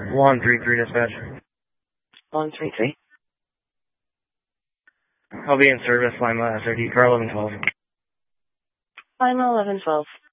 133 dispatch. 133. I'll be in service, Lima SRD, car 1112. Lima 1112.